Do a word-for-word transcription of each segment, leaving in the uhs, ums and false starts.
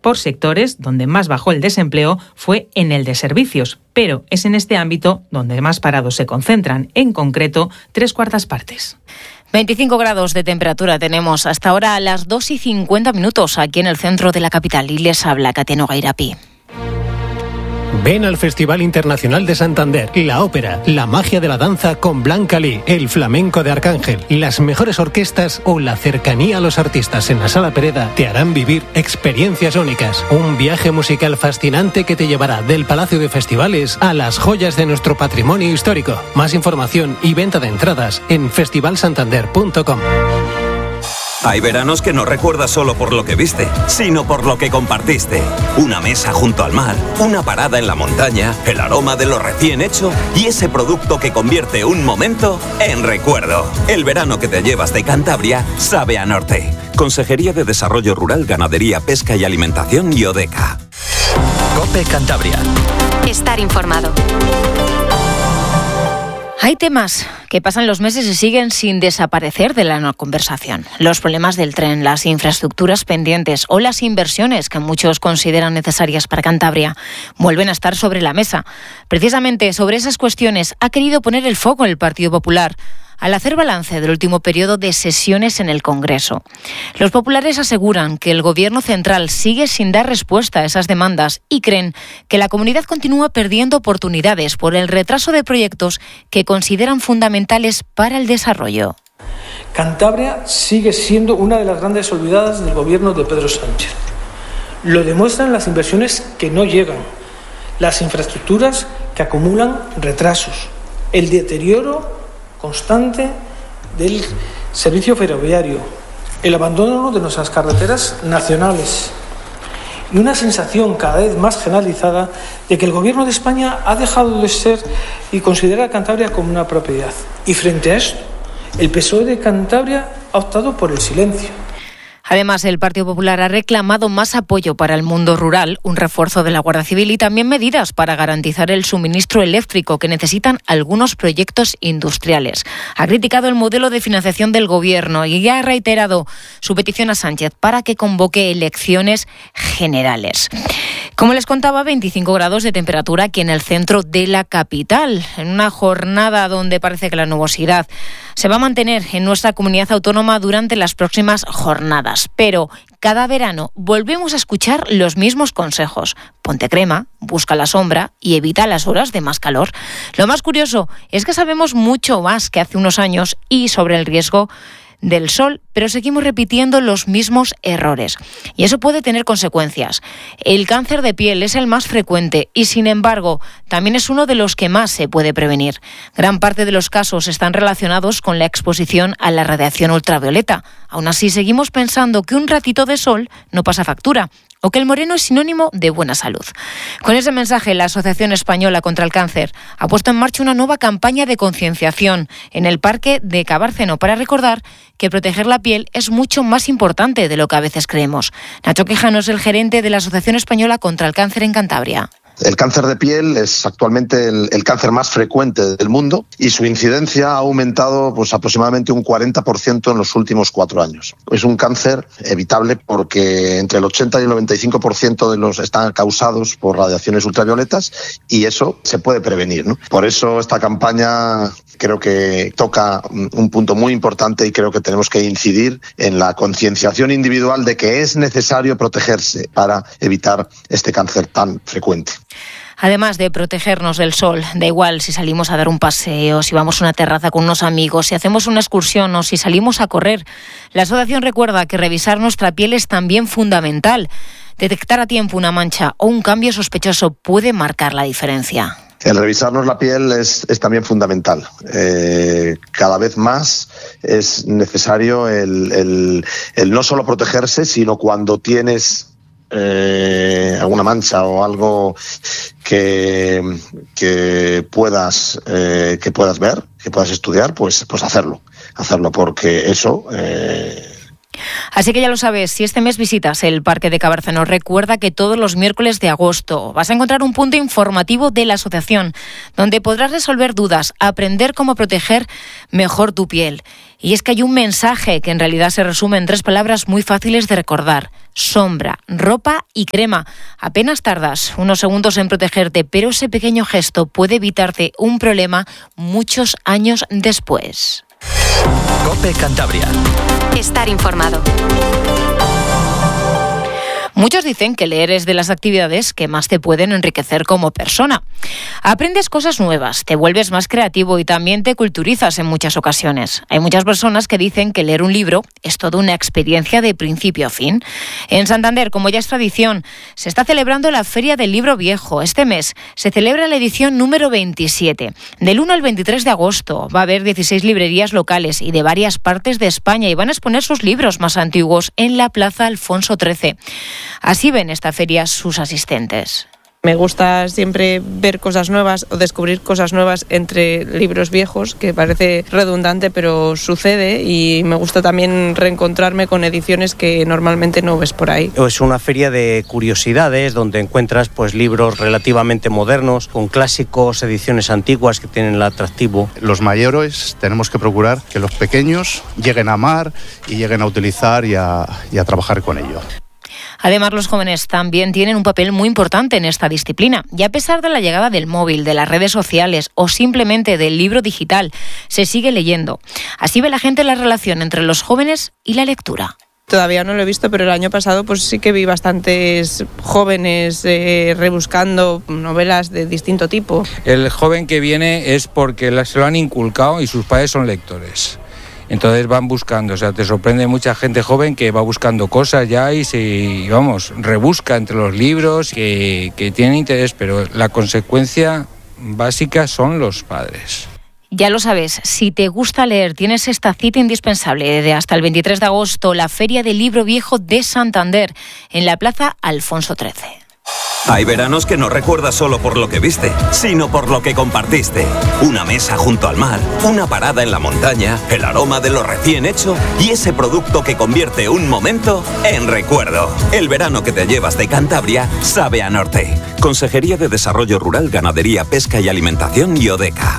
Por sectores, donde más bajó el desempleo fue en el de servicios, pero es en este ámbito donde más parados se concentran, en concreto, tres cuartas partes. veinticinco grados de temperatura tenemos hasta ahora a las dos y cincuenta minutos aquí en el centro de la capital, y les habla Katia Nogueirapi. Ven al Festival Internacional de Santander, la ópera, la magia de la danza con Blanca Lee, el flamenco de Arcángel, las mejores orquestas o la cercanía a los artistas en la Sala Pereda te harán vivir experiencias únicas. Un viaje musical fascinante que te llevará del Palacio de Festivales a las joyas de nuestro patrimonio histórico. Más información y venta de entradas en festival santander punto com. Hay veranos que no recuerdas solo por lo que viste, sino por lo que compartiste. Una mesa junto al mar, una parada en la montaña, el aroma de lo recién hecho y ese producto que convierte un momento en recuerdo. El verano que te llevas de Cantabria sabe a norte. Consejería de Desarrollo Rural, Ganadería, Pesca y Alimentación y ODECA. COPE Cantabria. Estar informado. Hay temas que pasan los meses y siguen sin desaparecer de la conversación. Los problemas del tren, las infraestructuras pendientes o las inversiones que muchos consideran necesarias para Cantabria vuelven a estar sobre la mesa. Precisamente sobre esas cuestiones ha querido poner el foco el Partido Popular al hacer balance del último periodo de sesiones en el Congreso. Los populares aseguran que el Gobierno central sigue sin dar respuesta a esas demandas y creen que la comunidad continúa perdiendo oportunidades por el retraso de proyectos que consideran fundamentales para el desarrollo. Cantabria sigue siendo una de las grandes olvidadas del Gobierno de Pedro Sánchez. Lo demuestran las inversiones que no llegan, las infraestructuras que acumulan retrasos, el deterioro constante del servicio ferroviario, el abandono de nuestras carreteras nacionales y una sensación cada vez más generalizada de que el Gobierno de España ha dejado de ser y considera a Cantabria como una propiedad. Y frente a esto, el P S O E de Cantabria ha optado por el silencio. Además, el Partido Popular ha reclamado más apoyo para el mundo rural, un refuerzo de la Guardia Civil y también medidas para garantizar el suministro eléctrico que necesitan algunos proyectos industriales. Ha criticado el modelo de financiación del Gobierno y ha reiterado su petición a Sánchez para que convoque elecciones generales. Como les contaba, veinticinco grados de temperatura aquí en el centro de la capital, en una jornada donde parece que la nubosidad se va a mantener en nuestra comunidad autónoma durante las próximas jornadas. Pero cada verano volvemos a escuchar los mismos consejos. Ponte crema, busca la sombra y evita las horas de más calor. Lo más curioso es que sabemos mucho más que hace unos años y sobre el riesgo del sol, pero seguimos repitiendo los mismos errores. Y eso puede tener consecuencias. El cáncer de piel es el más frecuente y, sin embargo, también es uno de los que más se puede prevenir. Gran parte de los casos están relacionados con la exposición a la radiación ultravioleta. Aún así, seguimos pensando que un ratito de sol no pasa factura o que el moreno es sinónimo de buena salud. Con ese mensaje, la Asociación Española contra el Cáncer ha puesto en marcha una nueva campaña de concienciación en el Parque de Cabárceno para recordar que proteger la piel es mucho más importante de lo que a veces creemos. Nacho Quijano es el gerente de la Asociación Española contra el Cáncer en Cantabria. El cáncer de piel es actualmente el, el cáncer más frecuente del mundo y su incidencia ha aumentado pues, aproximadamente un cuarenta por ciento en los últimos cuatro años. Es un cáncer evitable porque entre el ochenta y el noventa y cinco por ciento de los están causados por radiaciones ultravioletas y eso se puede prevenir, ¿no? Por eso esta campaña creo que toca un punto muy importante y creo que tenemos que incidir en la concienciación individual de que es necesario protegerse para evitar este cáncer tan frecuente. Además de protegernos del sol, da igual si salimos a dar un paseo, si vamos a una terraza con unos amigos, si hacemos una excursión o si salimos a correr. La asociación recuerda que revisar nuestra piel es también fundamental. Detectar a tiempo una mancha o un cambio sospechoso puede marcar la diferencia. El revisarnos la piel es, es también fundamental. Eh, cada vez más es necesario el, el, el no solo protegerse, sino cuando tienes Eh, alguna mancha o algo que, que puedas eh, que puedas ver, que puedas estudiar, pues pues hacerlo, hacerlo porque eso eh, Así que ya lo sabes, si este mes visitas el Parque de Cabárceno, recuerda que todos los miércoles de agosto vas a encontrar un punto informativo de la asociación, donde podrás resolver dudas, aprender cómo proteger mejor tu piel. Y es que hay un mensaje que en realidad se resume en tres palabras muy fáciles de recordar: sombra, ropa y crema. Apenas tardas unos segundos en protegerte, pero ese pequeño gesto puede evitarte un problema muchos años después. COPE Cantabria. Estar informado. Muchos dicen que leer es de las actividades que más te pueden enriquecer como persona. Aprendes cosas nuevas, te vuelves más creativo y también te culturizas en muchas ocasiones. Hay muchas personas que dicen que leer un libro es toda una experiencia de principio a fin. En Santander, como ya es tradición, se está celebrando la Feria del Libro Viejo. Este mes se celebra la edición número veintisiete. Del uno al veintitrés de agosto va a haber dieciséis librerías locales y de varias partes de España y van a exponer sus libros más antiguos en la Plaza Alfonso trece. Así ven esta feria sus asistentes. Me gusta siempre ver cosas nuevas o descubrir cosas nuevas entre libros viejos, que parece redundante, pero sucede, y me gusta también reencontrarme con ediciones que normalmente no ves por ahí. Es una feria de curiosidades donde encuentras pues libros relativamente modernos, con clásicos, ediciones antiguas que tienen el atractivo. Los mayores tenemos que procurar que los pequeños lleguen a amar y lleguen a utilizar y a, y a trabajar con ello. Además, los jóvenes también tienen un papel muy importante en esta disciplina. Y a pesar de la llegada del móvil, de las redes sociales o simplemente del libro digital, se sigue leyendo. Así ve la gente la relación entre los jóvenes y la lectura. Todavía no lo he visto, pero el año pasado pues sí que vi bastantes jóvenes eh, rebuscando novelas de distinto tipo. El joven que viene es porque se lo han inculcado y sus padres son lectores. Entonces van buscando, o sea, te sorprende mucha gente joven que va buscando cosas ya y se, vamos, rebusca entre los libros que, que tienen interés, pero la consecuencia básica son los padres. Ya lo sabes, si te gusta leer, tienes esta cita indispensable de hasta el veintitrés de agosto, la Feria del Libro Viejo de Santander, en la Plaza Alfonso trece. Hay veranos que no recuerdas solo por lo que viste, sino por lo que compartiste. Una mesa junto al mar, una parada en la montaña, el aroma de lo recién hecho y ese producto que convierte un momento en recuerdo. El verano que te llevas de Cantabria sabe a norte. Consejería de Desarrollo Rural, Ganadería, Pesca y Alimentación y ODECA.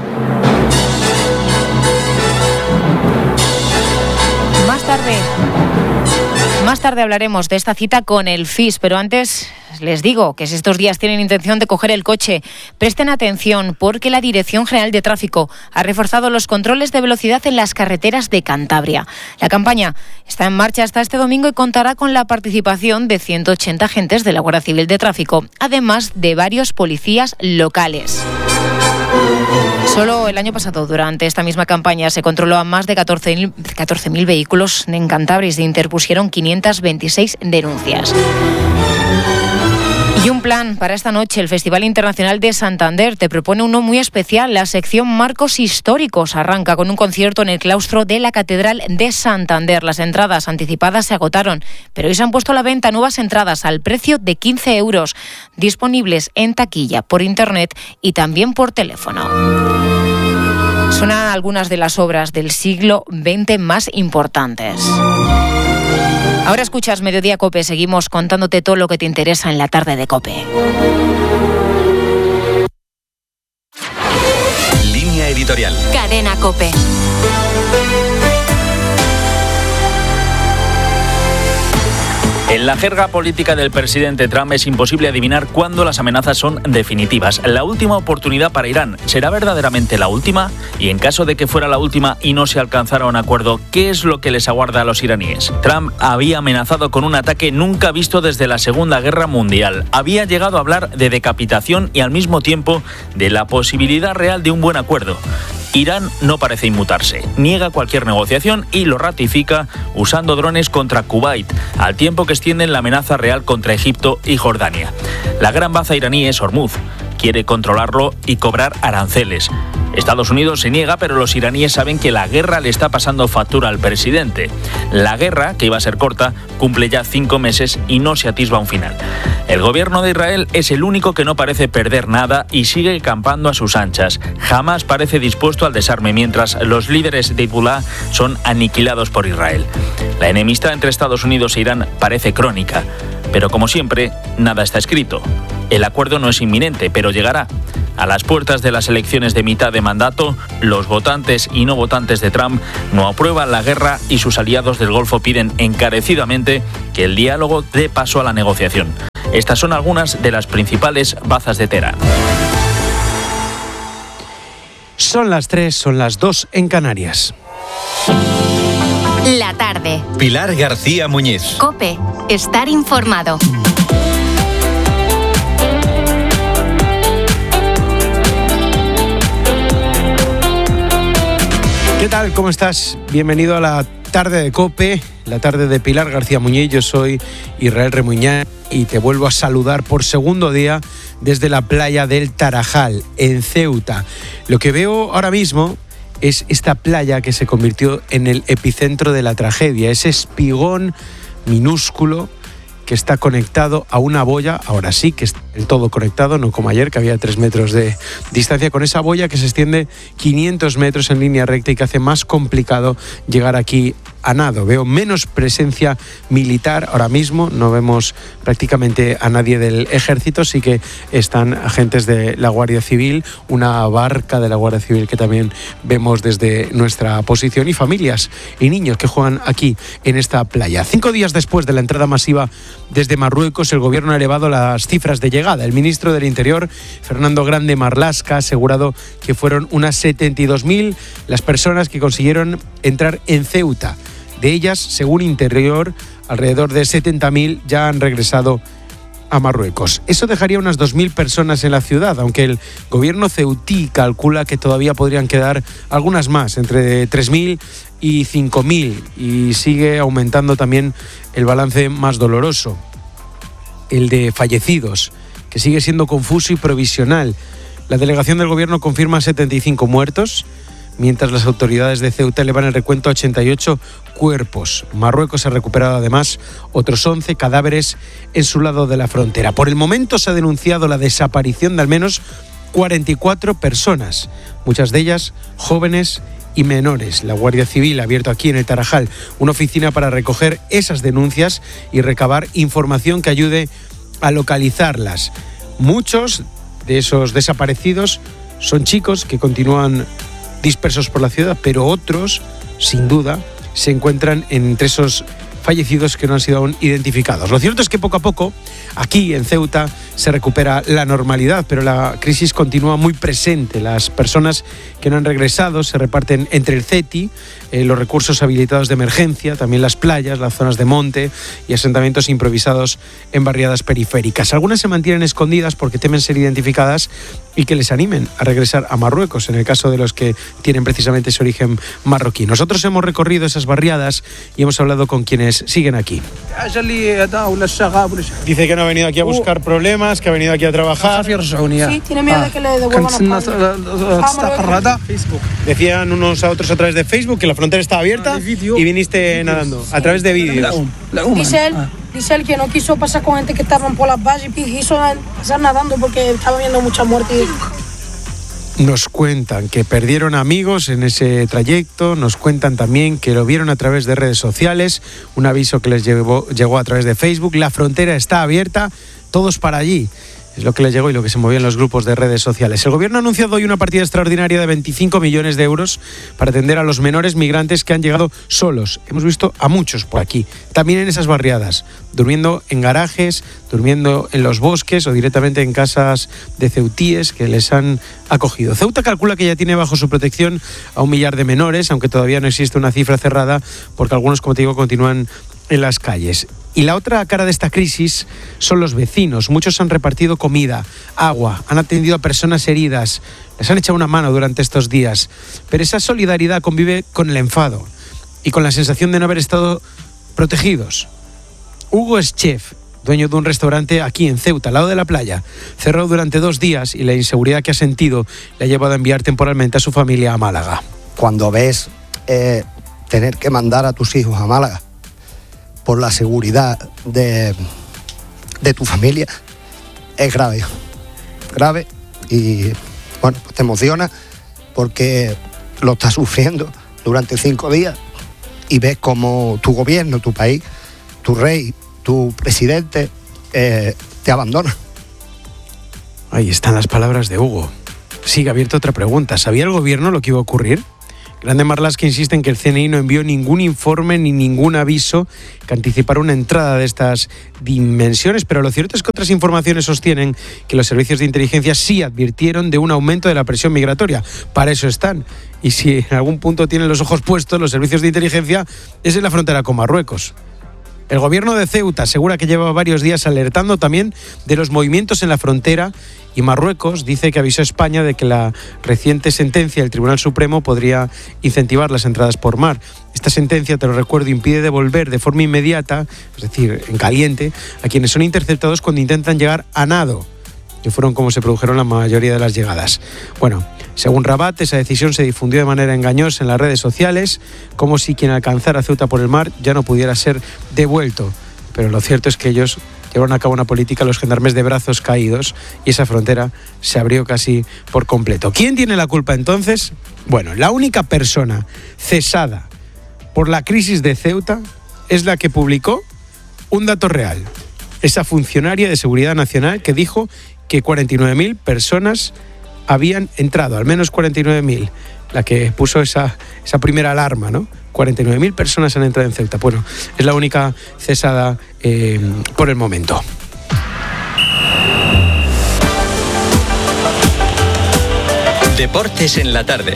Más tarde... Más tarde hablaremos de esta cita con el F I S, pero antes les digo que si estos días tienen intención de coger el coche, presten atención porque la Dirección General de Tráfico ha reforzado los controles de velocidad en las carreteras de Cantabria. La campaña está en marcha hasta este domingo y contará con la participación de ciento ochenta agentes de la Guardia Civil de Tráfico, además de varios policías locales. Solo el año pasado, durante esta misma campaña, se controló a más de catorce mil vehículos en Cantabria y se interpusieron quinientas veintiséis denuncias. Y un plan para esta noche. El Festival Internacional de Santander te propone uno muy especial. La sección Marcos Históricos arranca con un concierto en el claustro de la Catedral de Santander. Las entradas anticipadas se agotaron, pero hoy se han puesto a la venta nuevas entradas al precio de quince euros, disponibles en taquilla, por internet y también por teléfono. Suenan algunas de las obras del siglo veinte más importantes. Ahora escuchas Mediodía COPE. Seguimos contándote todo lo que te interesa en la tarde de COPE. Línea editorial. Cadena COPE. En la jerga política del presidente Trump es imposible adivinar cuándo las amenazas son definitivas. La última oportunidad para Irán, ¿será verdaderamente la última? Y en caso de que fuera la última y no se alcanzara un acuerdo, ¿qué es lo que les aguarda a los iraníes? Trump había amenazado con un ataque nunca visto desde la Segunda Guerra Mundial. Había llegado a hablar de decapitación y al mismo tiempo de la posibilidad real de un buen acuerdo. Irán no parece inmutarse, niega cualquier negociación y lo ratifica usando drones contra Kuwait, al tiempo que extienden la amenaza real contra Egipto y Jordania. La gran baza iraní es Hormuz, quiere controlarlo y cobrar aranceles. Estados Unidos se niega, pero los iraníes saben que la guerra le está pasando factura al presidente. La guerra, que iba a ser corta, cumple ya cinco meses y no se atisba un final. El gobierno de Israel es el único que no parece perder nada y sigue campando a sus anchas. Jamás parece dispuesto al desarme, mientras los líderes de Hezbollah son aniquilados por Israel. La enemistad entre Estados Unidos e Irán parece crónica, pero como siempre, nada está escrito. El acuerdo no es inminente, pero llegará. A las puertas de las elecciones de mitad de mandato, los votantes y no votantes de Trump no aprueban la guerra y sus aliados del Golfo piden encarecidamente que el diálogo dé paso a la negociación. Estas son algunas de las principales bazas de Teherán. Son las tres, son las dos en Canarias. La tarde. Pilar García Muñiz. COPE. Estar informado. ¿Qué tal? ¿Cómo estás? Bienvenido a la tarde de COPE, la tarde de Pilar García Muñiz. Yo soy Israel Remuñán y te vuelvo a saludar por segundo día desde la playa del Tarajal, en Ceuta. Lo que veo ahora mismo es esta playa que se convirtió en el epicentro de la tragedia, ese espigón minúsculo que está conectado a una boya, ahora sí que está del todo conectado, no como ayer que había tres metros de distancia, con esa boya que se extiende quinientos metros en línea recta y que hace más complicado llegar aquí a nado. Veo menos presencia militar ahora mismo, no vemos prácticamente a nadie del ejército, sí que están agentes de la Guardia Civil, una barca de la Guardia Civil que también vemos desde nuestra posición, y familias y niños que juegan aquí en esta playa. Cinco días después de la entrada masiva desde Marruecos, el gobierno ha elevado las cifras de llegada. El ministro del Interior, Fernando Grande Marlaska, ha asegurado que fueron unas setenta y dos mil las personas que consiguieron entrar en Ceuta. De ellas, según Interior, alrededor de setenta mil ya han regresado a Marruecos. Eso dejaría unas dos mil personas en la ciudad, aunque el gobierno ceutí calcula que todavía podrían quedar algunas más, entre tres mil y cinco mil, y sigue aumentando también el balance más doloroso, el de fallecidos, que sigue siendo confuso y provisional. La delegación del gobierno confirma setenta y cinco muertos, mientras las autoridades de Ceuta elevan el recuento a ochenta y ocho cuerpos. Marruecos ha recuperado además otros once cadáveres en su lado de la frontera. Por el momento se ha denunciado la desaparición de al menos cuarenta y cuatro personas, muchas de ellas jóvenes y menores. La Guardia Civil ha abierto aquí en el Tarajal una oficina para recoger esas denuncias y recabar información que ayude a localizarlas. Muchos de esos desaparecidos son chicos que continúan dispersos por la ciudad, pero otros, sin duda, se encuentran entre esos fallecidos que no han sido aún identificados. Lo cierto es que poco a poco, aquí en Ceuta, se recupera la normalidad, pero la crisis continúa muy presente. Las personas que no han regresado se reparten entre el CETI, eh, los recursos habilitados de emergencia, también las playas, las zonas de monte y asentamientos improvisados en barriadas periféricas. Algunas se mantienen escondidas porque temen ser identificadas y que les animen a regresar a Marruecos, en el caso de los que tienen precisamente ese origen marroquí. Nosotros hemos recorrido esas barriadas y hemos hablado con quienes siguen aquí. Dice que no ha venido aquí a buscar problemas, que ha venido aquí a trabajar. Sí, tiene miedo de que le devuelvan a España. Decían unos a otros a través de Facebook que la frontera estaba abierta y viniste nadando a través de vídeos. Dice él, dice él que no quiso pasar con gente que estaban por las vallas y quiso pasar nadando porque estaba viendo mucha muerte. Nos cuentan que perdieron amigos en ese trayecto, nos cuentan también que lo vieron a través de redes sociales, un aviso que les llegó, llegó a través de Facebook. La frontera está abierta, todos para allí. Es lo que les llegó y lo que se movía en los grupos de redes sociales. El gobierno ha anunciado hoy una partida extraordinaria de veinticinco millones de euros para atender a los menores migrantes que han llegado solos. Hemos visto a muchos por aquí, también en esas barriadas, durmiendo en garajes, durmiendo en los bosques o directamente en casas de ceutíes que les han acogido. Ceuta calcula que ya tiene bajo su protección a un millar de menores, aunque todavía no existe una cifra cerrada porque algunos, como te digo, continúan en las calles. Y la otra cara de esta crisis son los vecinos. Muchos han repartido comida, agua, han atendido a personas heridas, les han echado una mano durante estos días. Pero esa solidaridad convive con el enfado y con la sensación de no haber estado protegidos. Hugo es chef dueño de un restaurante aquí en Ceuta, al lado de la playa. Cerró durante dos días y la inseguridad que ha sentido le ha llevado a enviar temporalmente a su familia a Málaga. Cuando ves eh, tener que mandar a tus hijos a Málaga por la seguridad de, de tu familia, es grave, grave y bueno, pues te emociona porque lo estás sufriendo durante cinco días y ves como tu gobierno, tu país, tu rey, tu presidente eh, te abandona. Ahí están las palabras de Hugo. Sigue abierta otra pregunta. ¿Sabía el gobierno lo que iba a ocurrir? Grande Marlaska insiste en que el C N I no envió ningún informe ni ningún aviso que anticipara una entrada de estas dimensiones, pero lo cierto es que otras informaciones sostienen que los servicios de inteligencia sí advirtieron de un aumento de la presión migratoria. Para eso están. Y si en algún punto tienen los ojos puestos los servicios de inteligencia, es en la frontera con Marruecos. El gobierno de Ceuta asegura que lleva varios días alertando también de los movimientos en la frontera y Marruecos dice que avisó a España de que la reciente sentencia del Tribunal Supremo podría incentivar las entradas por mar. Esta sentencia, te lo recuerdo, impide devolver de forma inmediata, es decir, en caliente, a quienes son interceptados cuando intentan llegar a nado, que fueron como se produjeron la mayoría de las llegadas. Bueno, según Rabat, esa decisión se difundió de manera engañosa en las redes sociales, como si quien alcanzara Ceuta por el mar ya no pudiera ser devuelto. Pero lo cierto es que ellos llevaron a cabo una política, los gendarmes de brazos caídos, y esa frontera se abrió casi por completo. ¿Quién tiene la culpa entonces? Bueno, la única persona cesada por la crisis de Ceuta es la que publicó un dato real. Esa funcionaria de Seguridad Nacional que dijo que cuarenta y nueve mil personas habían entrado, al menos cuarenta y nueve mil, la que puso esa, esa primera alarma, ¿no? cuarenta y nueve mil personas han entrado en Ceuta. Bueno, es la única cesada eh, por el momento. Deportes en la tarde.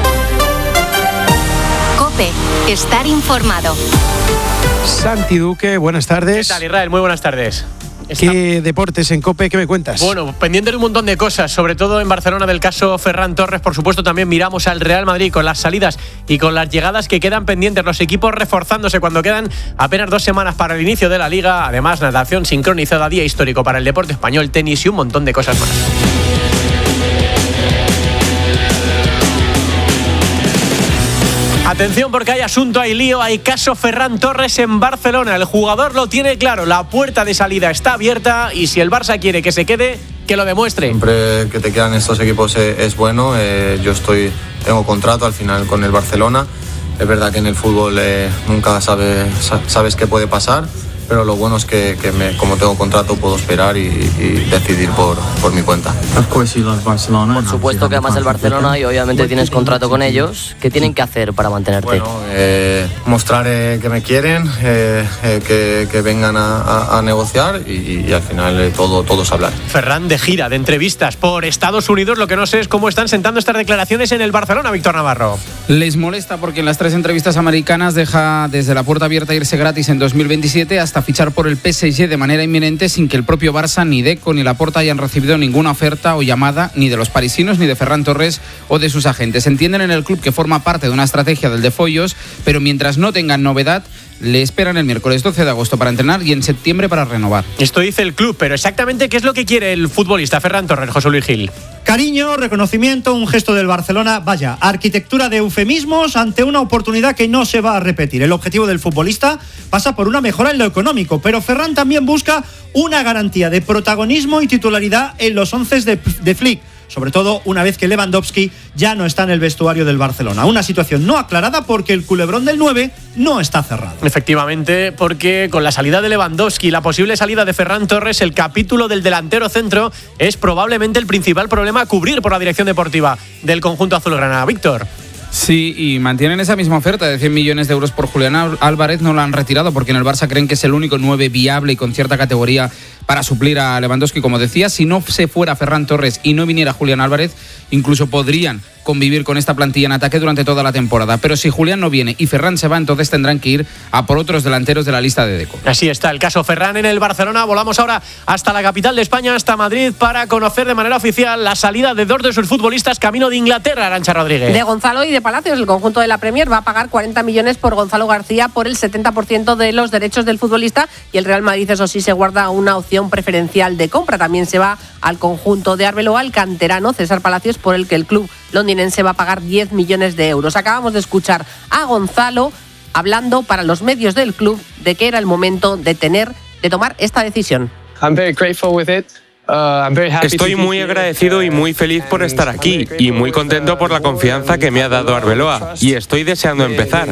COPE, estar informado. Santi Duque, buenas tardes. ¿Qué tal, Israel? Muy buenas tardes. ¿Qué deportes en COPE? ¿Qué me cuentas? Bueno, pendiente de un montón de cosas, sobre todo en Barcelona del caso Ferran Torres. Por supuesto, también miramos al Real Madrid con las salidas y con las llegadas que quedan pendientes. Los equipos reforzándose cuando quedan apenas dos semanas para el inicio de la Liga. Además, natación sincronizada, día histórico para el deporte español, tenis y un montón de cosas más. Atención porque hay asunto, hay lío, hay caso Ferran Torres en Barcelona. El jugador lo tiene claro, la puerta de salida está abierta y si el Barça quiere que se quede, que lo demuestre. Siempre que te quedan estos equipos es, es bueno. Eh, yo estoy tengo contrato al final con el Barcelona. Es verdad que en el fútbol eh, nunca sabe, sabes qué puede pasar, pero lo bueno es que, que me, como tengo contrato puedo esperar y, y decidir por, por mi cuenta. Por supuesto que amas el Barcelona y obviamente tienes contrato con ellos. ¿Qué tienen que hacer para mantenerte? Bueno, eh, mostrar eh, que me quieren, eh, eh, que, que vengan a, a, a negociar y, y al final eh, todo, todo es hablar. Ferran de gira, de entrevistas por Estados Unidos. Lo que no sé es cómo están sentando estas declaraciones en el Barcelona, Víctor Navarro. Les molesta porque en las tres entrevistas americanas deja desde la puerta abierta a irse gratis en dos mil veintisiete hasta fichar por el P S G de manera inminente sin que el propio Barça, ni Deco ni Laporta hayan recibido ninguna oferta o llamada ni de los parisinos ni de Ferran Torres o de sus agentes. Entienden en el club que forma parte de una estrategia del de Follos, pero mientras no tengan novedad, le esperan el miércoles doce de agosto para entrenar y en septiembre para renovar. Esto dice el club, pero exactamente ¿qué es lo que quiere el futbolista Ferran Torres, José Luis Gil? Cariño, reconocimiento, un gesto del Barcelona, vaya, arquitectura de eufemismos ante una oportunidad que no se va a repetir. El objetivo del futbolista pasa por una mejora en lo económico, pero Ferran también busca una garantía de protagonismo y titularidad en los once de, de Flick, sobre todo una vez que Lewandowski ya no está en el vestuario del Barcelona. Una situación no aclarada porque el culebrón del nueve no está cerrado. Efectivamente, porque con la salida de Lewandowski y la posible salida de Ferran Torres, el capítulo del delantero centro es probablemente el principal problema a cubrir por la dirección deportiva del conjunto azulgrana. Víctor. Sí, y mantienen esa misma oferta de cien millones de euros por Julián Álvarez. No la han retirado porque en el Barça creen que es el único nueve viable y con cierta categoría para suplir a Lewandowski, como decía. Si no se fuera Ferran Torres y no viniera Julián Álvarez, incluso podrían convivir con esta plantilla en ataque durante toda la temporada. Pero si Julián no viene y Ferran se va, entonces tendrán que ir a por otros delanteros de la lista de Deco. Así está el caso Ferran en el Barcelona. Volamos ahora hasta la capital de España, hasta Madrid, para conocer de manera oficial la salida de dos de sus futbolistas camino de Inglaterra. Arantxa Rodríguez. De Gonzalo y de Palacios. El conjunto de la Premier va a pagar cuarenta millones por Gonzalo García por el setenta por ciento de los derechos del futbolista, y el Real Madrid, eso sí, se guarda una opción preferencial de compra. También se va al conjunto de Arbeloa el canterano César Palacios, por el que el club londinense va a pagar diez millones de euros. Acabamos de escuchar a Gonzalo hablando para los medios del club de que era el momento de tener, de tomar esta decisión. Estoy muy agradecido y muy feliz por estar aquí y muy contento por la confianza que me ha dado Arbeloa, y estoy deseando empezar.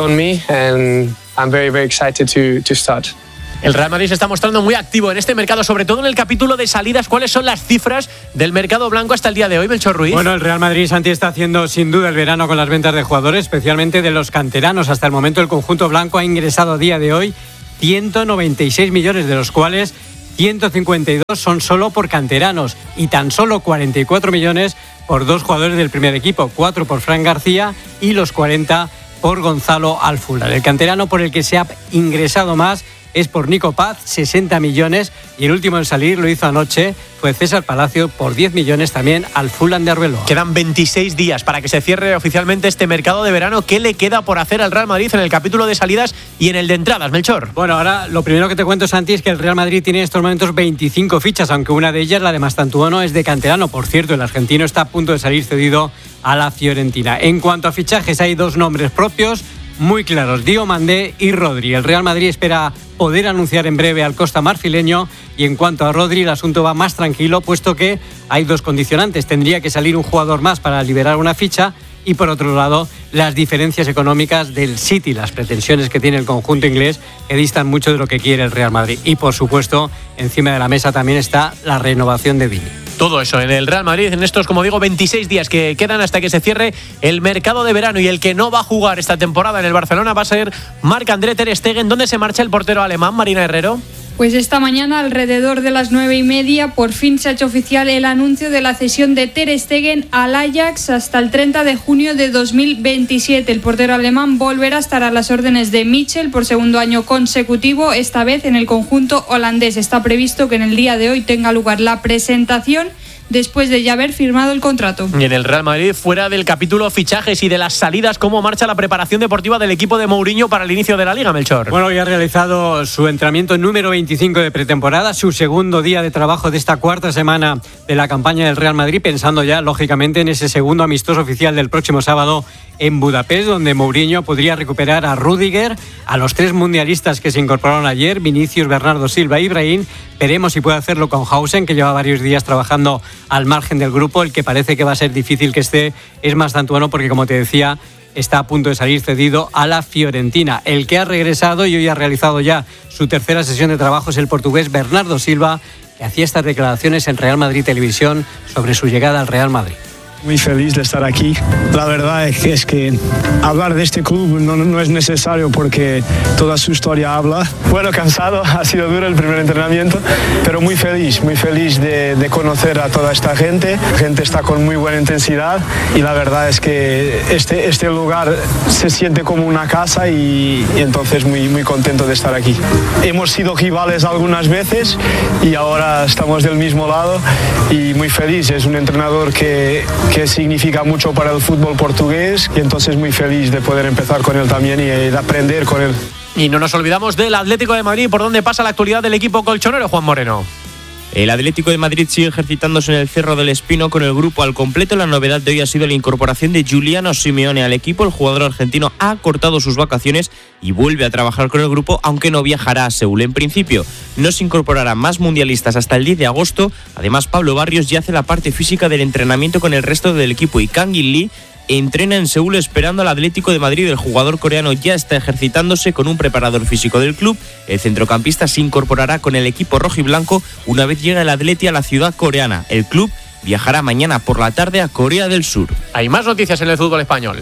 El Real Madrid se está mostrando muy activo en este mercado, sobre todo en el capítulo de salidas. ¿Cuáles son las cifras del mercado blanco hasta el día de hoy, Melchor Ruiz? Bueno, el Real Madrid, Santi, está haciendo sin duda el verano con las ventas de jugadores, especialmente de los canteranos. Hasta el momento el conjunto blanco ha ingresado a día de hoy ciento noventa y seis millones, de los cuales ciento cincuenta y dos son solo por canteranos y tan solo cuarenta y cuatro millones por dos jugadores del primer equipo, cuatro por Fran García y los cuarenta por Gonzalo Alfular. El canterano por el que se ha ingresado más es por Nico Paz, sesenta millones, y el último en salir, lo hizo anoche, fue César Palacio por diez millones también al Fulham de Arbeloa. Quedan veintiséis días para que se cierre oficialmente este mercado de verano. ¿Qué le queda por hacer al Real Madrid en el capítulo de salidas y en el de entradas, Melchor? Bueno, ahora lo primero que te cuento, Santi, es que el Real Madrid tiene en estos momentos veinticinco fichas, aunque una de ellas, la de Mastantuono, es de canterano. Por cierto, el argentino está a punto de salir cedido a la Fiorentina. En cuanto a fichajes, hay dos nombres propios muy claros, Dio Mandé y Rodri. El Real Madrid espera poder anunciar en breve al costa marfileño, y en cuanto a Rodri, el asunto va más tranquilo, puesto que hay dos condicionantes. Tendría que salir un jugador más para liberar una ficha, y por otro lado, las diferencias económicas del City, las pretensiones que tiene el conjunto inglés, que distan mucho de lo que quiere el Real Madrid. Y por supuesto, encima de la mesa también está la renovación de Vini. Todo eso en el Real Madrid en estos, como digo, veintiséis días que quedan hasta que se cierre el mercado de verano, y el que no va a jugar esta temporada en el Barcelona va a ser Marc-André ter Stegen. ¿Dónde se marcha el portero alemán, Marina Herrero? Pues esta mañana, alrededor de las nueve y media, por fin se ha hecho oficial el anuncio de la cesión de ter Stegen al Ajax hasta el treinta de junio de dos mil veintisiete. El portero alemán volverá a estar a las órdenes de Michel por segundo año consecutivo, esta vez en el conjunto holandés. Está previsto que en el día de hoy tenga lugar la presentación, después de ya haber firmado el contrato. Y en el Real Madrid, fuera del capítulo fichajes y de las salidas, ¿cómo marcha la preparación deportiva del equipo de Mourinho para el inicio de la Liga, Melchor? Bueno, ya ha realizado su entrenamiento número veinticinco de pretemporada, su segundo día de trabajo de esta cuarta semana de la campaña del Real Madrid, pensando ya, lógicamente, en ese segundo amistoso oficial del próximo sábado en Budapest, donde Mourinho podría recuperar a Rüdiger, a los tres mundialistas que se incorporaron ayer, Vinicius, Bernardo Silva y Brahim. Veremos si puede hacerlo con Hausen, que lleva varios días trabajando al margen del grupo. El que parece que va a ser difícil que esté es Mastantuono, porque, como te decía, está a punto de salir cedido a la Fiorentina. El que ha regresado y hoy ha realizado ya su tercera sesión de trabajo es el portugués Bernardo Silva, que hacía estas declaraciones en Real Madrid Televisión sobre su llegada al Real Madrid. Muy feliz de estar aquí. La verdad es que, es que hablar de este club no, no es necesario, porque toda su historia habla. Bueno, cansado, ha sido duro el primer entrenamiento, pero muy feliz, muy feliz de, de conocer a toda esta gente. La gente está con muy buena intensidad, y la verdad es que este, este lugar se siente como una casa, y, y entonces muy, muy contento de estar aquí. Hemos sido rivales algunas veces y ahora estamos del mismo lado, y muy feliz. Es un entrenador que que significa mucho para el fútbol portugués, y entonces muy feliz de poder empezar con él también y de aprender con él. Y no nos olvidamos del Atlético de Madrid, por donde pasa la actualidad del equipo colchonero, Juan Moreno. El Atlético de Madrid sigue ejercitándose en el Cerro del Espino con el grupo al completo. La novedad de hoy ha sido la incorporación de Giuliano Simeone al equipo. El jugador argentino ha cortado sus vacaciones y vuelve a trabajar con el grupo, aunque no viajará a Seúl. En principio, no se incorporarán más mundialistas hasta el diez de agosto. Además, Pablo Barrios ya hace la parte física del entrenamiento con el resto del equipo, y Kang In Lee entrena en Seúl esperando al Atlético de Madrid. El jugador coreano ya está ejercitándose con un preparador físico del club. El centrocampista se incorporará con el equipo rojiblanco una vez llega el Atleti a la ciudad coreana. El club viajará mañana por la tarde a Corea del Sur. Hay más noticias en el fútbol español.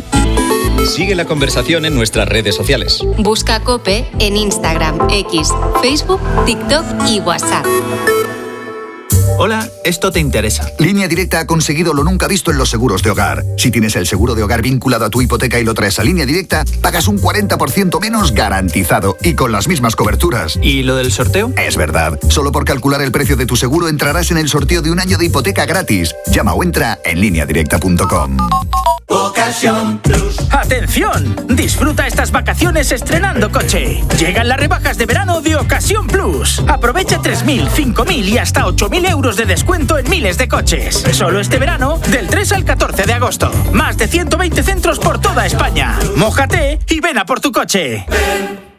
Sigue la conversación en nuestras redes sociales. Busca COPE en Instagram, X, Facebook, TikTok y WhatsApp. Hola, esto te interesa. Línea Directa ha conseguido lo nunca visto en los seguros de hogar. Si tienes el seguro de hogar vinculado a tu hipoteca y lo traes a Línea Directa, pagas un cuarenta por ciento menos garantizado y con las mismas coberturas. ¿Y lo del sorteo? Es verdad. Solo por calcular el precio de tu seguro entrarás en el sorteo de un año de hipoteca gratis. Llama o entra en línea directa punto com. Ocasión Plus. ¡Atención! Disfruta estas vacaciones estrenando coche. Llegan las rebajas de verano de Ocasión Plus. Aprovecha tres mil, cinco mil y hasta ocho mil euros de descuento en miles de coches. Solo este verano, del tres al catorce de agosto. Más de ciento veinte centros por toda España. Mójate y ven a por tu coche. Ven.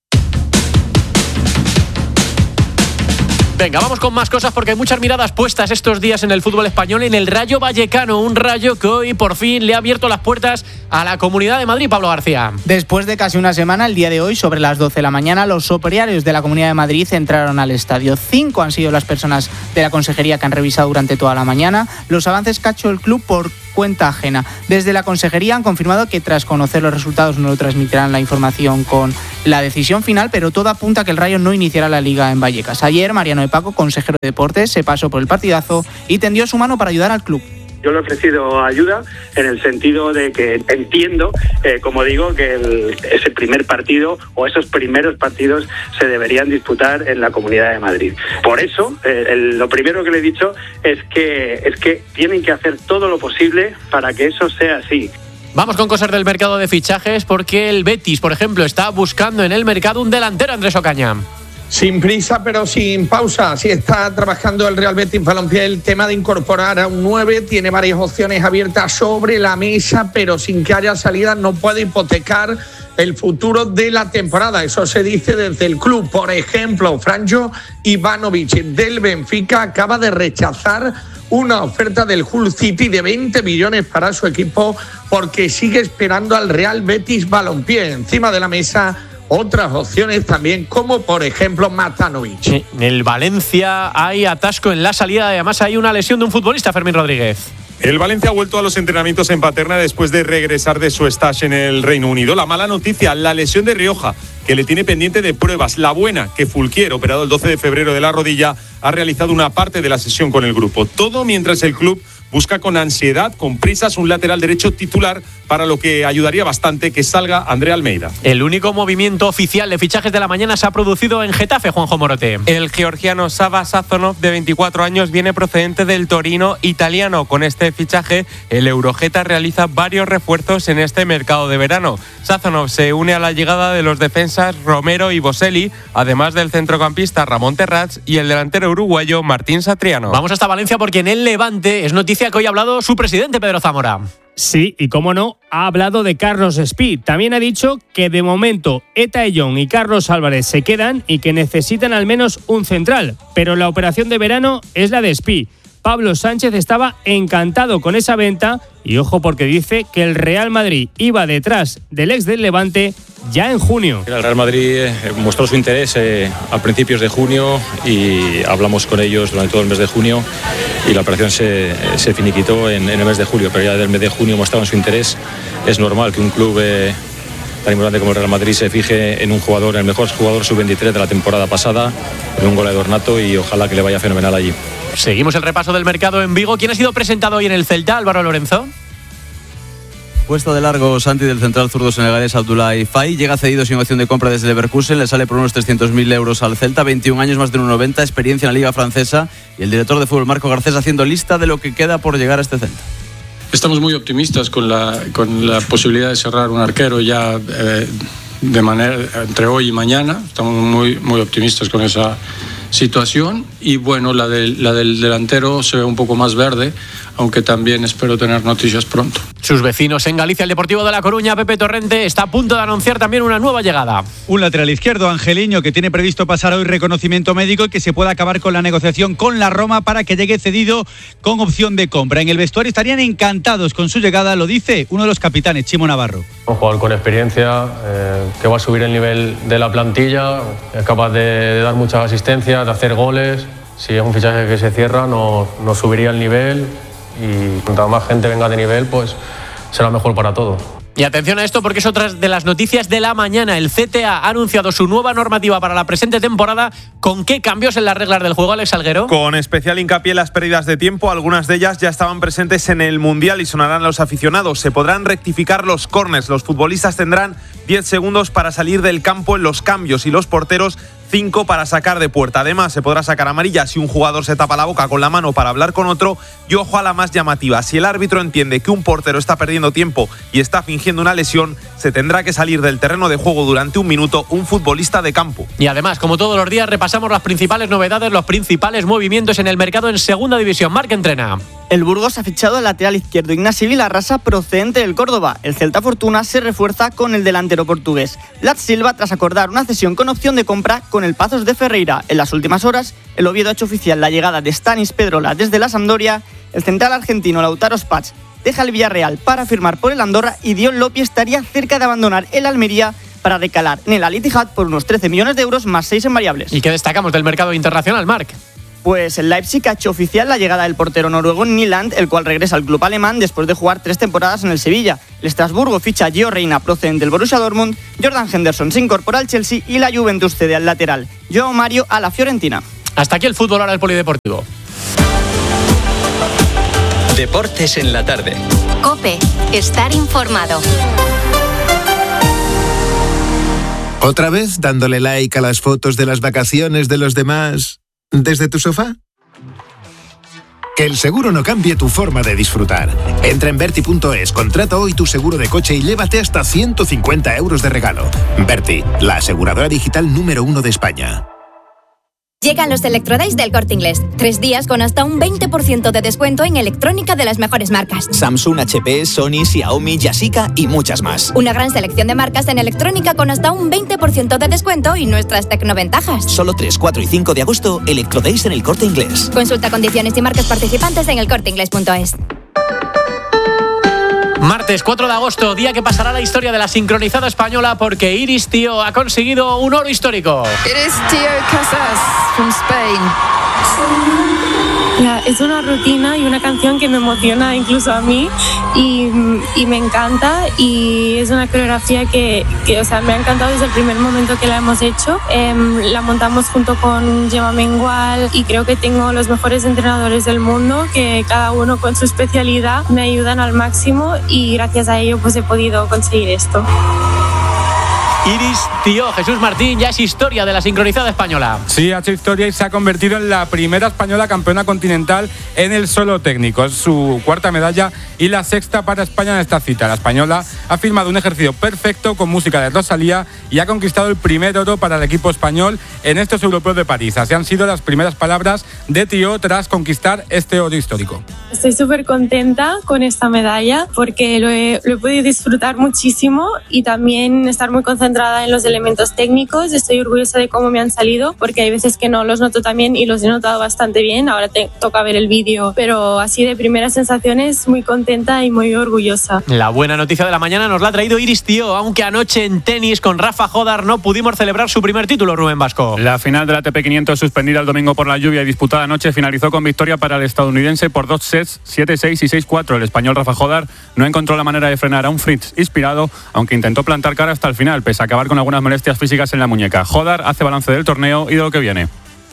Venga, vamos con más cosas porque hay muchas miradas puestas estos días en el fútbol español, en el Rayo Vallecano, un Rayo que hoy por fin le ha abierto las puertas a la Comunidad de Madrid. Pablo García. Después de casi una semana, el día de hoy, sobre las doce de la mañana, los operarios de la Comunidad de Madrid entraron al estadio. Cinco han sido las personas de la consejería que han revisado durante toda la mañana los avances que ha hecho el club por cuenta ajena. Desde la consejería han confirmado que tras conocer los resultados no lo transmitirán la información con la decisión final, pero todo apunta a que el Rayo no iniciará la Liga en Vallecas. Ayer, Mariano de Paco, consejero de Deportes, se pasó por el partidazo y tendió su mano para ayudar al club. Yo le he ofrecido ayuda en el sentido de que entiendo, eh, como digo, que el, ese primer partido o esos primeros partidos se deberían disputar en la Comunidad de Madrid. Por eso, eh, el, lo primero que le he dicho es que, es que tienen que hacer todo lo posible para que eso sea así. Vamos con cosas del mercado de fichajes porque el Betis, por ejemplo, está buscando en el mercado un delantero, Andrés Ocaña. Sin prisa, pero sin pausa. Sí está trabajando el Real Betis Balompié el tema de incorporar a un nueve. Tiene varias opciones abiertas sobre la mesa, pero sin que haya salida no puede hipotecar el futuro de la temporada. Eso se dice desde el club. Por ejemplo, Franjo Ivanovic del Benfica acaba de rechazar una oferta del Hull City de veinte millones para su equipo porque sigue esperando al Real Betis Balompié. Encima de la mesa otras opciones también, como por ejemplo Matanovic. Sí, en el Valencia hay atasco en la salida, además hay una lesión de un futbolista, Fermín Rodríguez. El Valencia ha vuelto a los entrenamientos en Paterna después de regresar de su stage en el Reino Unido. La mala noticia, la lesión de Rioja, que le tiene pendiente de pruebas. La buena, que Fulquier, operado el doce de febrero de la rodilla, ha realizado una parte de la sesión con el grupo. Todo mientras el club busca con ansiedad, con prisas, un lateral derecho titular, para lo que ayudaría bastante que salga André Almeida. El único movimiento oficial de fichajes de la mañana se ha producido en Getafe, Juanjo Morote. El georgiano Sava Sazonov, de veinticuatro años, viene procedente del Torino italiano. Con este fichaje, el Eurogeta realiza varios refuerzos en este mercado de verano. Sazonov se une a la llegada de los defensas Romero y Boselli, además del centrocampista Ramón Terrats y el delantero uruguayo Martín Satriano. Vamos hasta Valencia porque en el Levante es noticia que hoy ha hablado su presidente, Pedro Zamora. Sí, y cómo no, ha hablado de Carlos Espí. También ha dicho que de momento Eta Ellón y Carlos Álvarez se quedan y que necesitan al menos un central. Pero la operación de verano es la de Espí. Pablo Sánchez estaba encantado con esa venta y ojo porque dice que el Real Madrid iba detrás del ex del Levante ya en junio. El Real Madrid mostró su interés eh, a principios de junio y hablamos con ellos durante todo el mes de junio y la operación se, se finiquitó en, en el mes de julio, pero ya del mes de junio mostraron su interés. Es normal que un club eh, tan importante como el Real Madrid se fije en un jugador, el mejor jugador sub veintitrés de la temporada pasada, en un goleador nato y ojalá que le vaya fenomenal allí. Seguimos el repaso del mercado en Vigo. ¿Quién ha sido presentado hoy en el Celta? Álvaro Lorenzo. Puesto de largo Santi del central zurdo senegalés Abdoulaye Faye. Llega cedido sin opción de compra desde Leverkusen. Le sale por unos trescientos mil euros al Celta. veintiún años, más de uno noventa, experiencia en la Liga Francesa. Y el director de fútbol Marco Garcés haciendo lista de lo que queda por llegar a este Celta. Estamos muy optimistas con la, con la posibilidad de cerrar un arquero ya eh, de manera entre hoy y mañana. Estamos muy, muy optimistas con esa situación y bueno, la del, la del delantero se ve un poco más verde, aunque también espero tener noticias pronto. Sus vecinos en Galicia, el Deportivo de La Coruña, Pepe Torrente, está a punto de anunciar también una nueva llegada. Un lateral izquierdo, Angeliño, que tiene previsto pasar hoy reconocimiento médico y que se pueda acabar con la negociación con la Roma para que llegue cedido con opción de compra. En el vestuario estarían encantados con su llegada, lo dice uno de los capitanes, Chimo Navarro. Un jugador con experiencia, eh, que va a subir el nivel de la plantilla, es capaz de, de dar muchas asistencias, de hacer goles. Si es un fichaje que se cierra, nos no subiría el nivel y cuanta más gente venga de nivel, pues será mejor para todos. Y atención a esto porque es otra de las noticias de la mañana. El C T A ha anunciado su nueva normativa para la presente temporada. ¿Con qué cambios en las reglas del juego, Alex Salguero? Con especial hincapié en las pérdidas de tiempo. Algunas de ellas ya estaban presentes en el Mundial y sonarán a los aficionados. Se podrán rectificar los córners. Los futbolistas tendrán diez segundos para salir del campo en los cambios y los porteros cinco para sacar de puerta. Además, se podrá sacar amarilla si un jugador se tapa la boca con la mano para hablar con otro. Y ojo a la más llamativa. Si el árbitro entiende que un portero está perdiendo tiempo y está fingiendo una lesión, se tendrá que salir del terreno de juego durante un minuto un futbolista de campo. Y además, como todos los días, repasamos las principales novedades, los principales movimientos en el mercado en Segunda División. Marc Entrena. El Burgos ha fichado al lateral izquierdo Ignasi Vilarrasa, procedente del Córdoba. El Celta Fortuna se refuerza con el delantero portugués Vlad Silva tras acordar una cesión con opción de compra con el Pazos de Ferreira. En las últimas horas, el Oviedo ha hecho oficial la llegada de Stanis Pedrola desde la Sampdoria. El central argentino Lautaro Spatz deja el Villarreal para firmar por el Andorra y Dion Lopi estaría cerca de abandonar el Almería para recalar en el Al Ittihad por unos trece millones de euros más seis en variables. ¿Y qué destacamos del mercado internacional, Marc? Pues el Leipzig ha hecho oficial la llegada del portero noruego Nyland, el cual regresa al club alemán después de jugar tres temporadas en el Sevilla. El Estrasburgo ficha a Gio Reina procedente del Borussia Dortmund, Jordan Henderson se incorpora al Chelsea y la Juventus cede al lateral Joao Mario a la Fiorentina. Hasta aquí el fútbol, ahora el polideportivo. Deportes en la tarde. COPE, estar informado. ¿Otra vez dándole like a las fotos de las vacaciones de los demás desde tu sofá? Que el seguro no cambie tu forma de disfrutar. Entra en Berti punto es, contrata hoy tu seguro de coche y llévate hasta ciento cincuenta euros de regalo. Berti, la aseguradora digital número uno de España. Llegan los Electrodays del Corte Inglés. Tres días con hasta un veinte por ciento de descuento en electrónica de las mejores marcas. Samsung, H P, Sony, Xiaomi, Yashica y muchas más. Una gran selección de marcas en electrónica con hasta un veinte por ciento de descuento y nuestras tecnoventajas. Solo tres, cuatro y cinco de agosto, Electrodays en el Corte Inglés. Consulta condiciones y marcas participantes en el corte inglés punto es. Martes cuatro de agosto, día que pasará la historia de la sincronizada española porque Iris Tío ha conseguido un oro histórico. Iris Tío Casas, from Spain. Yeah, es una rutina y una canción que me emociona incluso a mí y, y me encanta, y es una coreografía que, que o sea, me ha encantado desde el primer momento que la hemos hecho. Eh, la montamos junto con Gemma Mengual y creo que tengo los mejores entrenadores del mundo que cada uno con su especialidad me ayudan al máximo y gracias a ello pues he podido conseguir esto. Iris Tío, Jesús Martín, ya es historia de la sincronizada española. Sí, ha hecho historia y se ha convertido en la primera española campeona continental en el solo técnico. Es su cuarta medalla y la sexta para España en esta cita. La española ha firmado un ejercicio perfecto con música de Rosalía y ha conquistado el primer oro para el equipo español en estos europeos de París. Así han sido las primeras palabras de Tío tras conquistar este oro histórico. Estoy súper contenta con esta medalla porque lo he, lo he podido disfrutar muchísimo y también estar muy concentrada en los elementos técnicos. Estoy orgullosa de cómo me han salido porque hay veces que no los noto tan bien y los he notado bastante bien. Ahora te toca ver el vídeo, pero así de primeras sensaciones muy contenta y muy orgullosa. La buena noticia de la mañana nos la ha traído Iris Tío, aunque anoche en tenis con Rafa Jodar no pudimos celebrar su primer título, Rubén Vasco. La final de la A T P quinientos suspendida el domingo por la lluvia y disputada anoche finalizó con victoria para el estadounidense por dos sets, siete seis y seis cuatro. El español Rafa Jodar no encontró la manera de frenar a un Fritz inspirado, aunque intentó plantar cara hasta el final, pese a acabar con algunas molestias físicas en la muñeca. Jodar hace balance del torneo y de lo que viene.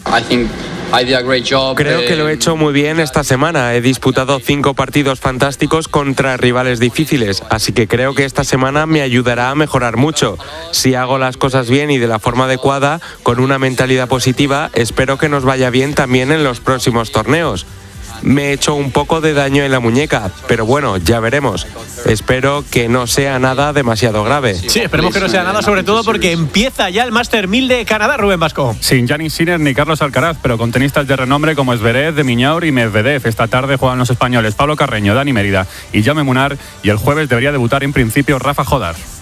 Creo que lo he hecho muy bien esta semana. He disputado cinco partidos fantásticos contra rivales difíciles, así que creo que esta semana me ayudará a mejorar mucho. Si hago las cosas bien y de la forma adecuada, con una mentalidad positiva, espero que nos vaya bien también en los próximos torneos. Me he hecho un poco de daño en la muñeca, pero bueno, ya veremos. Espero que no sea nada demasiado grave. Sí, esperemos que no sea nada, sobre todo porque empieza ya el Master mil de Canadá, Rubén Vasco. Sin Jannik Sinner ni Carlos Alcaraz, pero con tenistas de renombre como Zverev, de Miñaur y Medvedev. Esta tarde juegan los españoles Pablo Carreño, Dani Mérida y Jaume Munar, y el jueves debería debutar en principio Rafa Jodar.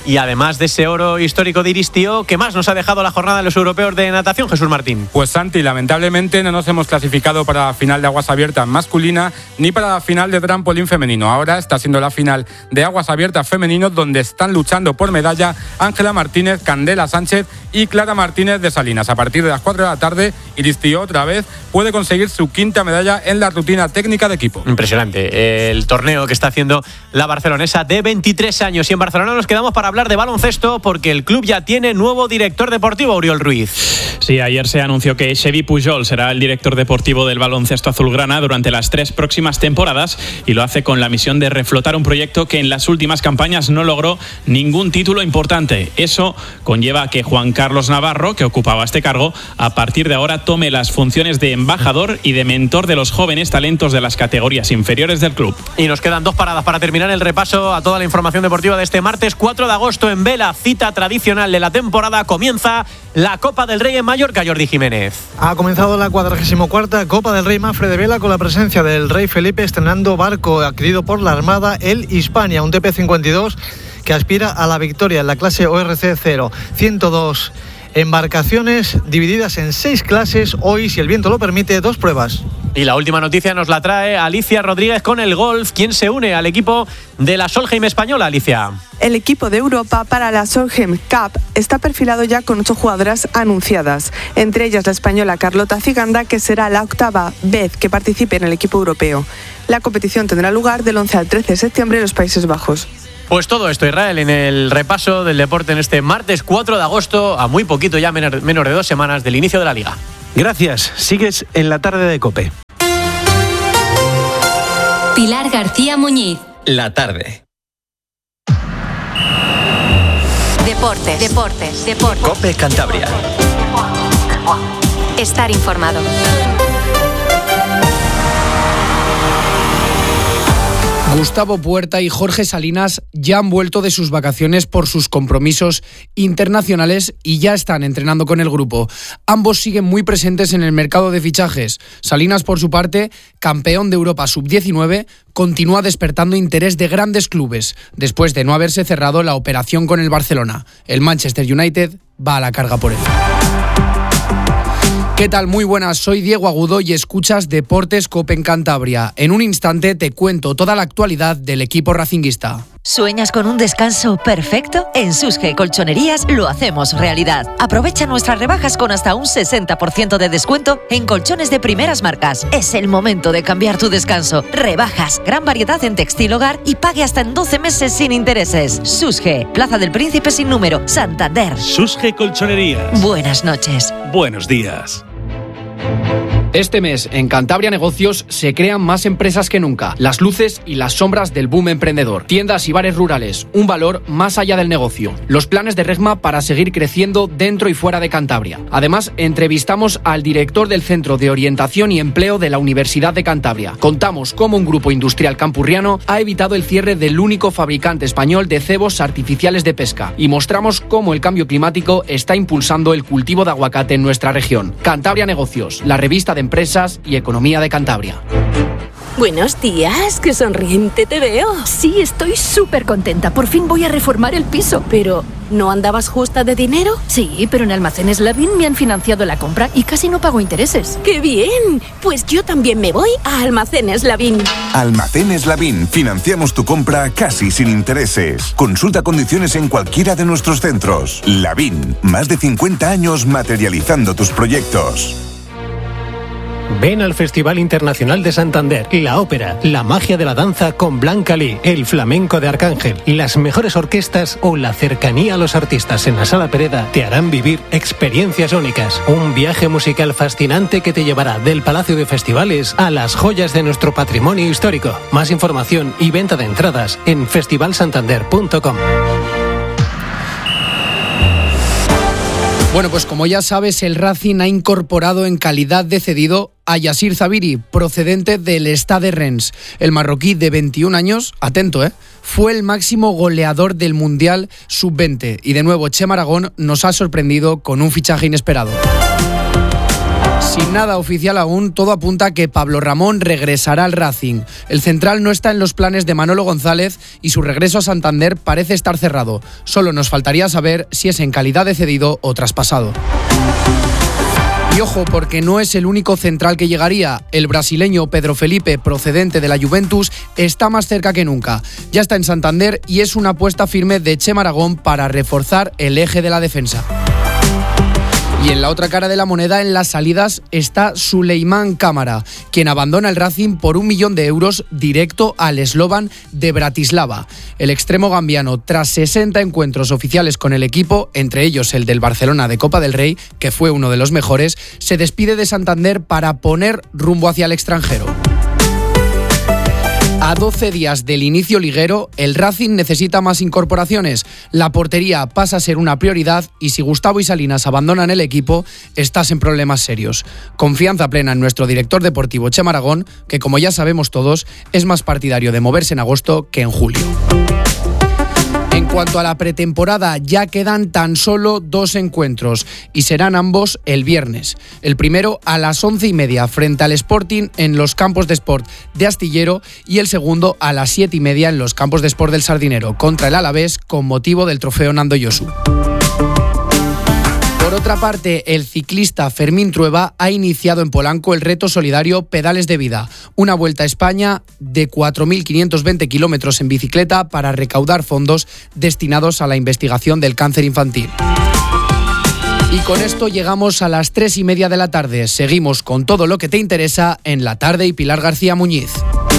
Y además de ese oro histórico de Iristío, ¿qué más nos ha dejado la jornada de los europeos de natación, Jesús Martín? Pues Santi, lamentablemente no nos hemos clasificado para la final de aguas abiertas masculina ni para la final de trampolín femenino. Ahora está siendo la final de aguas abiertas femeninos, donde están luchando por medalla Ángela Martínez, Candela Sánchez y Clara Martínez de Salinas. A partir de las cuatro de la tarde, Iristío otra vez puede conseguir su quinta medalla en la rutina técnica de equipo. Impresionante el torneo que está haciendo la barcelonesa de veintitrés años. Y en Barcelona nos quedamos para hablar de baloncesto porque el club ya tiene nuevo director deportivo, Oriol Ruiz. Sí, ayer se anunció que Xevi Pujol será el director deportivo del baloncesto azulgrana durante las tres próximas temporadas y lo hace con la misión de reflotar un proyecto que en las últimas campañas no logró ningún título importante. Eso conlleva a que Juan Carlos Navarro, que ocupaba este cargo, a partir de ahora tome las funciones de embajador y de mentor de los jóvenes talentos de las categorías inferiores del club. Y nos quedan dos paradas para terminar el repaso a toda la información deportiva de este martes cuatro de agosto en Vela, cita tradicional de la temporada. Comienza la Copa del Rey en Mallorca, Jordi Jiménez. Ha comenzado la cuadragésimo cuarta Copa del Rey Mafre de Vela con la presencia del rey Felipe estrenando barco adquirido por la Armada, el Hispania, un T P cincuenta y dos que aspira a la victoria en la clase O R C cero. ciento dos embarcaciones divididas en seis clases. Hoy, si el viento lo permite, dos pruebas. Y la última noticia nos la trae Alicia Rodríguez con el golf. ¿Quién se une al equipo de la Solheim española, Alicia? El equipo de Europa para la Solheim Cup está perfilado ya con ocho jugadoras anunciadas, entre ellas la española Carlota Ciganda, que será la octava vez que participe en el equipo europeo. La competición tendrá lugar del once al trece de septiembre en los Países Bajos. Pues todo esto, Israel, en el repaso del deporte en este martes cuatro de agosto, a muy poquito ya, menos de dos semanas del inicio de la Liga. Gracias. Sigues en la tarde de COPE. Pilar García Muñiz. La tarde. Deportes, deportes, deportes. COPE Cantabria. Estar informado. Gustavo Puerta y Jorge Salinas ya han vuelto de sus vacaciones por sus compromisos internacionales y ya están entrenando con el grupo. Ambos siguen muy presentes en el mercado de fichajes. Salinas, por su parte, campeón de Europa sub diecinueve, continúa despertando interés de grandes clubes, después de no haberse cerrado la operación con el Barcelona. El Manchester United va a la carga por él. ¿Qué tal? Muy buenas, soy Diego Agudo y escuchas Deportes COPE en Cantabria. En un instante te cuento toda la actualidad del equipo racinguista. ¿Sueñas con un descanso perfecto? En Susge Colchonerías lo hacemos realidad. Aprovecha nuestras rebajas con hasta un sesenta por ciento de descuento en colchones de primeras marcas. Es el momento de cambiar tu descanso. Rebajas, gran variedad en textil hogar y pague hasta en doce meses sin intereses. Susge, Plaza del Príncipe sin número, Santander. Susge Colchonerías. Buenas noches. Buenos días. Este mes, en Cantabria Negocios, se crean más empresas que nunca. Las luces y las sombras del boom emprendedor. Tiendas y bares rurales, un valor más allá del negocio. Los planes de Regma para seguir creciendo dentro y fuera de Cantabria. Además, entrevistamos al director del Centro de Orientación y Empleo de la Universidad de Cantabria. Contamos cómo un grupo industrial campurriano ha evitado el cierre del único fabricante español de cebos artificiales de pesca. Y mostramos cómo el cambio climático está impulsando el cultivo de aguacate en nuestra región. Cantabria Negocios, la revista de Empresas y Economía de Cantabria. Buenos días, qué sonriente te veo. Sí, estoy súper contenta. Por fin voy a reformar el piso. Pero, ¿no andabas justa de dinero? Sí, pero en Almacenes Lavín me han financiado la compra y casi no pago intereses. ¡Qué bien! Pues yo también me voy a Almacenes Lavín. Almacenes Lavín. Financiamos tu compra casi sin intereses. Consulta condiciones en cualquiera de nuestros centros. Lavín. Más de cincuenta años materializando tus proyectos. Ven al Festival Internacional de Santander, la ópera, la magia de la danza con Blanca Lee, el flamenco de Arcángel, las mejores orquestas o la cercanía a los artistas en la Sala Pereda te harán vivir experiencias únicas. Un viaje musical fascinante que te llevará del Palacio de Festivales a las joyas de nuestro patrimonio histórico. Más información y venta de entradas en festival santander punto com. Bueno, pues como ya sabes, el Racing ha incorporado en calidad de cedido a Yassir Zabiri, procedente del Stade Rennes. El marroquí de veintiún años, atento, ¿eh? fue el máximo goleador del Mundial sub veinte. Y de nuevo, Chema Aragón nos ha sorprendido con un fichaje inesperado. Sin nada oficial aún, todo apunta a que Pablo Ramón regresará al Racing. El central no está en los planes de Manolo González y su regreso a Santander parece estar cerrado. Solo nos faltaría saber si es en calidad de cedido o traspasado. Y ojo, porque no es el único central que llegaría. El brasileño Pedro Felipe, procedente de la Juventus, está más cerca que nunca. Ya está en Santander y es una apuesta firme de Chema Aragón para reforzar el eje de la defensa. Y en la otra cara de la moneda, en las salidas, está Suleimán Cámara, quien abandona el Racing por un millón de euros directo al Slovan de Bratislava. El extremo gambiano, tras sesenta encuentros oficiales con el equipo, entre ellos el del Barcelona de Copa del Rey, que fue uno de los mejores, se despide de Santander para poner rumbo hacia el extranjero. A doce días del inicio liguero, el Racing necesita más incorporaciones. La portería pasa a ser una prioridad y si Gustavo y Salinas abandonan el equipo, estás en problemas serios. Confianza plena en nuestro director deportivo Chema Aragón, que como ya sabemos todos, es más partidario de moverse en agosto que en julio. En cuanto a la pretemporada, ya quedan tan solo dos encuentros y serán ambos el viernes. El primero a las once y media frente al Sporting en los campos de Sport de Astillero y el segundo a las siete y media en los campos de Sport del Sardinero contra el Alavés con motivo del trofeo Nando Yosu. Por otra parte, el ciclista Fermín Trueba ha iniciado en Polanco el reto solidario Pedales de Vida, una vuelta a España de cuatro mil quinientos veinte kilómetros en bicicleta para recaudar fondos destinados a la investigación del cáncer infantil. Y con esto llegamos a las tres y media de la tarde. Seguimos con todo lo que te interesa en La Tarde y Pilar García Muñiz.